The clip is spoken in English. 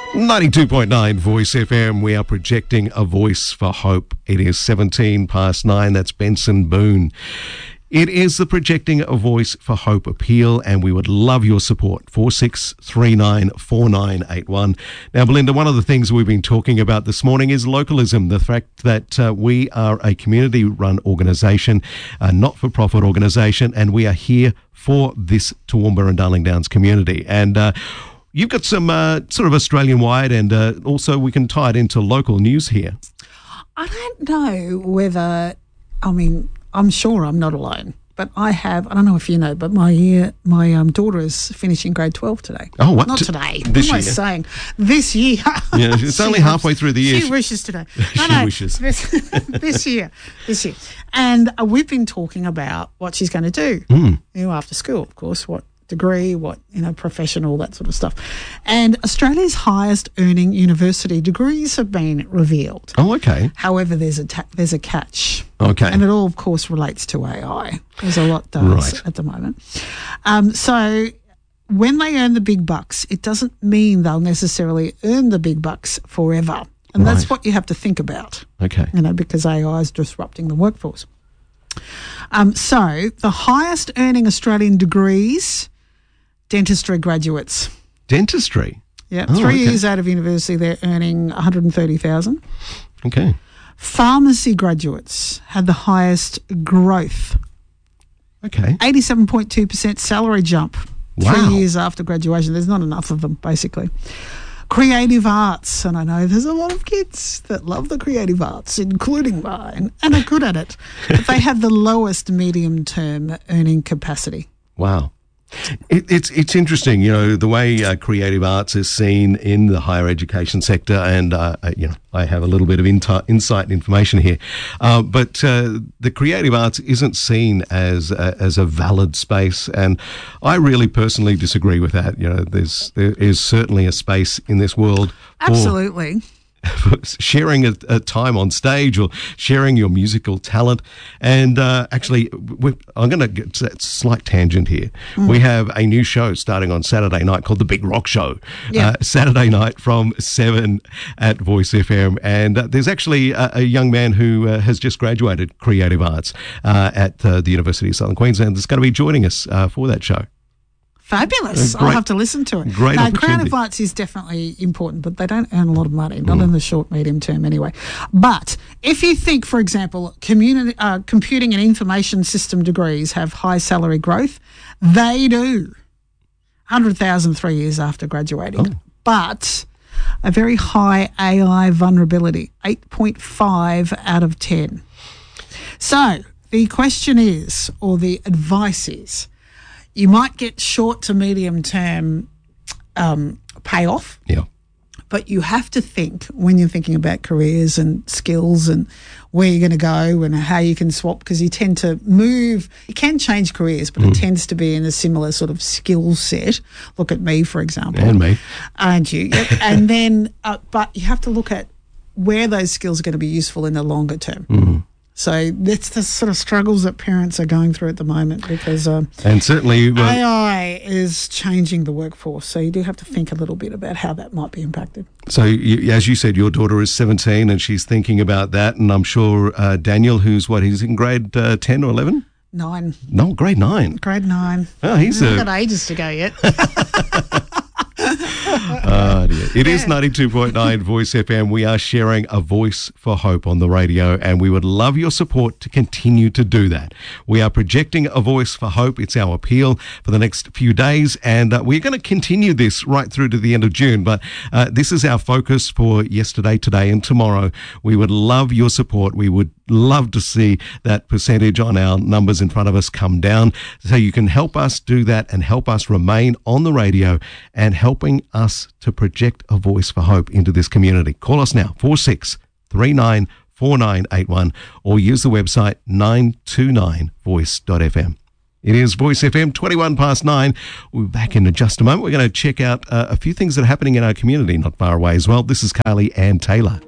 92.9 Voice FM. We are projecting a voice for hope. It is 9:17. That's Benson Boone. It is the Projecting a Voice for Hope appeal, and we would love your support. 46394981. Now, Belinda, one of the things we've been talking about this morning is localism, the fact that we are a community-run organisation, a not-for-profit organisation, and we are here for this Toowoomba and Darling Downs community. And you've got some sort of Australian-wide, and also we can tie it into local news here. I don't know whether, I'm sure I'm not alone, but I don't know if you know, but my daughter is finishing grade 12 today. Oh, what? Not today. This what am I year? saying? This year. Yeah, it's only halfway through the year. She wishes today. She wishes. This year. And we've been talking about what she's going to do, after school, of course, what degree, what, profession, all that sort of stuff. And Australia's highest earning university degrees have been revealed. Oh, okay. However, there's a catch. Okay. And it all, of course, relates to AI. There's a lot does at the moment. So when they earn the big bucks, it doesn't mean they'll necessarily earn the big bucks forever. And that's what you have to think about. Okay. Because AI is disrupting the workforce. So the highest earning Australian degrees, dentistry graduates. Dentistry? Yeah, 3 years out of university, they're earning $130,000. Okay. Pharmacy graduates had the highest growth. Okay. 87.2% salary jump. Wow. 3 years after graduation. There's not enough of them, basically. Creative arts, and I know there's a lot of kids that love the creative arts, including mine, and are good at it. But they have the lowest medium-term earning capacity. Wow. It's interesting, the way creative arts is seen in the higher education sector, and I have a little bit of insight and information here, but the creative arts isn't seen as a valid space, and I really personally disagree with that. There is certainly a space in this world for Absolutely. sharing a time on stage or sharing your musical talent. And actually, I'm going to get a slight tangent here. We have a new show starting on Saturday night called The Big Rock Show. Yeah. Saturday night from 7 at Voice FM. And there's actually a young man who has just graduated creative arts at the University of Southern Queensland that's going to be joining us for that show. Fabulous. I'll have to listen to it. Great opportunity. Creative arts is definitely important, but they don't earn a lot of money, not in the short, medium term anyway. But if you think, for example, computing and information system degrees have high salary growth, they do. 100,000 3 years after graduating. Oh. But a very high AI vulnerability, 8.5 out of 10. So the question is, or the advice is, you might get short to medium term payoff, but you have to think when you're thinking about careers and skills and where you're going to go and how you can swap, because you tend to move. You can change careers, but it tends to be in a similar sort of skill set. Look at me, for example. And me. Aren't you? Yep. And then, but you have to look at where those skills are going to be useful in the longer term. Mm-hmm. So that's the sort of struggles that parents are going through at the moment, because and certainly AI is changing the workforce. So you do have to think a little bit about how that might be impacted. So as you said, your daughter is 17 and she's thinking about that. And I'm sure Daniel, he's in grade 10 or 11? 9. No, grade 9. Grade 9. Oh, he's got ages to go yet. Oh, dear. It is 92.9 Voice FM. We are sharing a voice for hope on the radio, and we would love your support to continue to do that. We are projecting a voice for hope. It's our appeal for the next few days, and we're going to continue this right through to the end of June, but this is our focus for yesterday, today, and tomorrow. We would love your support. We would love to see that percentage on our numbers in front of us come down, so you can help us do that and help us remain on the radio and helping us to project a voice for hope into this community. Call us now, 46394981, or use the website 929voice.fm. It is Voice FM, 9:21. We'll be back in just a moment. We're going to check out a few things that are happening in our community not far away as well. This is Carly Ann Taylor.